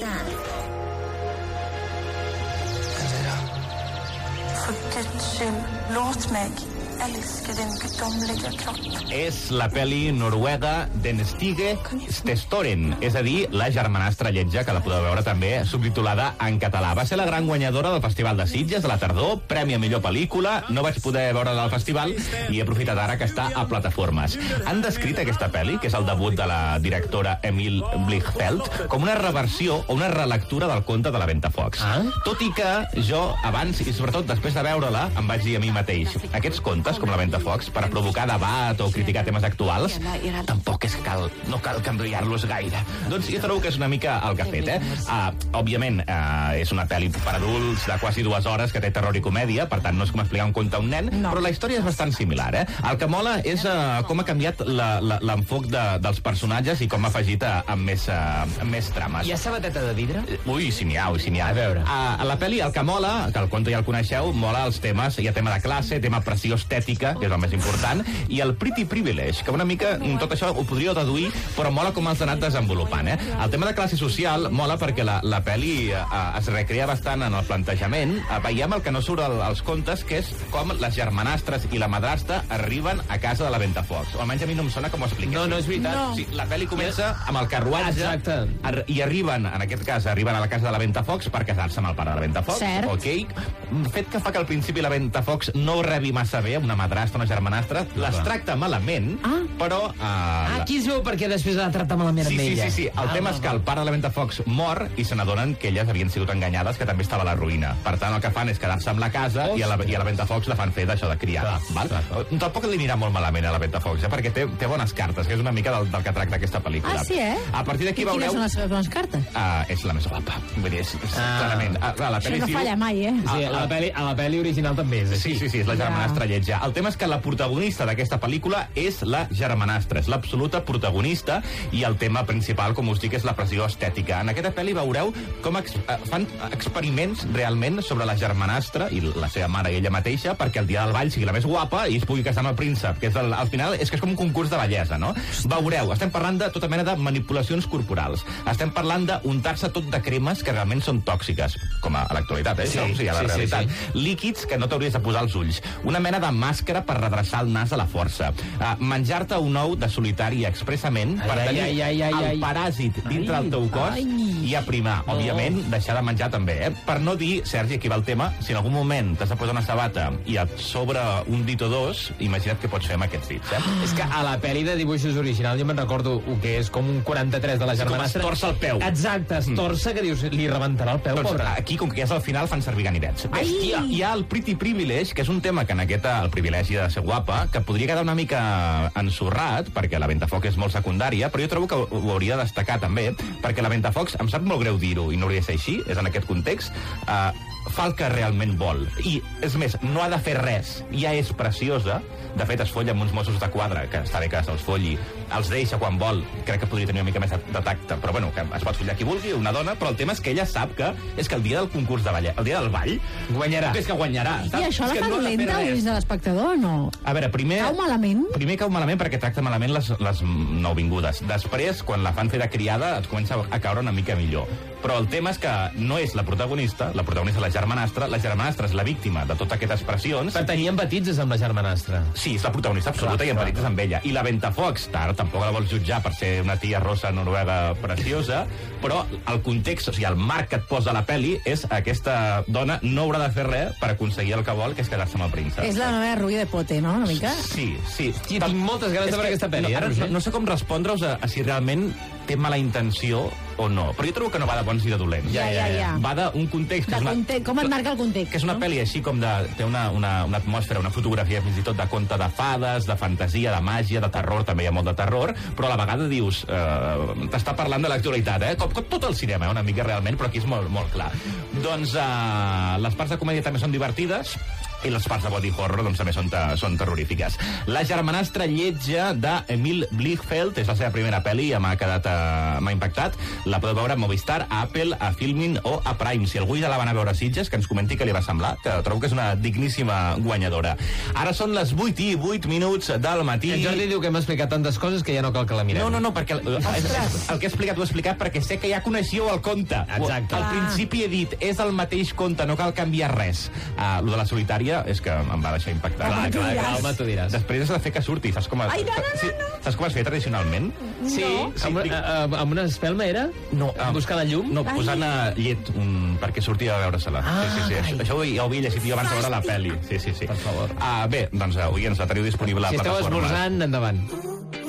För Guds skull, låt mig älska din gudomliga kropp. És la pel·li noruega Den Stige Stestoren, és a dir, La germanastra lletja, que la podeu veure també subtitulada en català. Va ser la gran guanyadora del Festival de Sitges de la tardor, premi a millor pel·lícula. No vaig poder veure-la al festival i he aprofitat ara que està a plataformes. Han descrit aquesta pel·li, que és el debut de la directora Emil Blichfeld, com una reversió o una relectura del conte de la Ventafocs. Tot i que jo, abans i sobretot després de veure-la, em vaig dir a mi mateix, aquests contes, com la Ventafocs, per a provocar debat o criticar temes actuals, tampoc no cal canviar-los gaire. Doncs jo trobo que és una mica el que ha fet, òbviament, és una pel·li per adults de quasi 2 hores que té terror i comèdia, per tant no és com explicar un conte a un nen, però la història és bastant similar, El que mola és com ha canviat l'enfoc dels personatges i com ha afegit amb més trames. Hi ha sabateta de vidre? Ui, si n'hi ha. A veure. A la pel·li el que mola, que el conte ja el coneixeu, mola els temes, hi ha tema de classe, tema pressió estètica, que és el més important, i el pretty privilege, que una mica tot això ho podríeu deduir, però mola com els ha anat desenvolupant. El tema de classe social mola perquè la pel·li es recrea bastant en el plantejament. Veiem el que no surt als contes, que és com les germanastres i la madrastra arriben a casa de la Ventafocs. O almenys a mi no em sona com ho expliquessin. No és veritat. No. Sí, la pel·li comença amb el carruatge i arriben, en aquest cas, a la casa de la Ventafocs per casar-se amb el pare de la Ventafocs. Cert. Ok. Fet que fa que al principi la Ventafocs no ho rebi massa bé, una madrastra, una germanastra, les tracta malament, però... Aquí es veu perquè després ha de tractar malament amb ella. Sí. El tema és que el pare de la Ventafocs mor i se n'adonen que elles havien sigut enganyades, que també estava a la ruïna. Per tant, el que fan és quedar-se amb la casa i a la Ventafocs la fan fer d'això de criada. Tampoc li anirà molt malament a la Ventafocs, perquè té bones cartes, que és una mica del que tracta aquesta pel·lícula. Ah, sí, A partir d'aquí veureu... Quines són les seves bones cartes? És la més guapa. Vull dir, clarament. Això no falla mai, Sí, a la pel·li original també és així. Sí, és la germanastra lletja. El tema és que la protagonista d'aquesta pel·lícula és la germanastra, és l'absoluta protagonista, i el tema principal, com us dic, és la pressió estètica. En aquesta pel·li veureu com fan experiments realment sobre la germanastra i la seva mare i ella mateixa, perquè el dia del ball sigui la més guapa i es pugui casar amb el príncep, que és al final és que és com un concurs de bellesa, no? Veureu, estem parlant de tota mena de manipulacions corporals, estem parlant d'untar-se tot de cremes que realment són tòxiques, com a l'actualitat, a la realitat. Líquids que no t'hauries de posar als ulls, una mena de màscara per redreçar el nas a la força, menjar-te un ou de solitari expressament per tenir el paràsit dintre del teu cos i aprimar. Òbviament, deixar de menjar també, Per no dir, Sergi, aquí va el tema, si en algun moment t'has de posar una sabata i et sobra un dit o dos, imagina't què pots fer amb aquests dits, És que a la pel·li de dibuixos original jo me'n recordo que és com un 43 de la germanastra. Com es torça el peu. Exacte, es torça, que dius, li rebentarà el peu, pobre. Aquí, com que ja és al final, fan servir ganivets. Hi ha el pretty privilege, que és un tema que en el privilegi de ser guapa, que podria quedar una mica ensorrat, perquè la Ventafocs és molt secundària, però jo trobo que ho hauria de destacar també, perquè la Ventafocs, em sap molt greu dir-ho, i no hauria de ser així, és en aquest context, fa el que realment vol. I, és més, no ha de fer res. Ja és preciosa. De fet, es folla amb uns Mossos de quadre, que està bé que se'ls folli. Els deixa quan vol. Crec que podria tenir una mica més de tacte. Però, bueno, que es pot follar qui vulgui, una dona, però el tema és que ella sap que és que el dia del concurs de ball, el dia del ball, guanyarà. És que guanyarà. I això la fa dolenta dins de l'espectador o no? A veure, primer... Cau malament? Primer cau malament perquè tracta malament les nouvingudes. Després, quan la fan fer de criada, et comença a caure una mica millor. Però el tema és que no és la protagonista és la germanastra és la víctima de totes aquestes pressions. Per tenir empatitzes amb la germanastra. Sí, és la protagonista absoluta i empatitzes amb ella. I la Ventafocs, tampoc la vols jutjar per ser una tia rossa noruega preciosa, però el context, o sigui, el marc que et posa la pel·li és aquesta dona no haurà de fer res per aconseguir el que vol, que és quedar-se amb el príncep. És la nova Rubí de Pote, no?, una mica? Sí. Tinc moltes ganes de veure aquesta pel·li. Ara no sé com respondre-us a si realment té mala intenció o no, però jo trobo que no va de bons i de dolents. Ja. Va d'un context... Com et marca el context? Que és una pel·li així com té una atmosfera, una fotografia fins i tot de conte de fades, de fantasia, de màgia, de terror, també hi ha molt de terror, però a la vegada dius, t'està parlant de l'actualitat, com tot el cinema, una mica realment, però aquí és molt, molt clar. Doncs les parts de comèdia també són divertides, I les parts de body horror doncs, també són terrorífiques. La germanastra lletja d'Emil Blichfeld és la seva primera pel·li i m'ha impactat. La podeu veure a Movistar, a Apple, a Filmin o a Prime. Si algú ja la van a veure a Sitges, que ens comenti què li va semblar, que trobo que és una digníssima guanyadora. Ara són les 8:08 del matí. En Jordi diu que hem explicat tantes coses que ja no cal que la mirem. No, perquè el que he explicat ho he explicat perquè sé que ja coneixeu el conte. Exacte. Al principi he dit, és el mateix conte, no cal canviar res. Lo de la solitària és que em va deixar impactat. Clar, home, tu diràs. Després has de fer que surti, saps com saps com es feia tradicionalment? Sí, amb una espelma era? No. Buscar la llum? No, posant llet perquè sortia a veure-se-la. Sí. Això ja ho havia llegit jo abans de veure la pel·li. Sí. Per favor. Bé, doncs, oients, la teniu disponible a si plataformes. Si esteu esmorzant, endavant.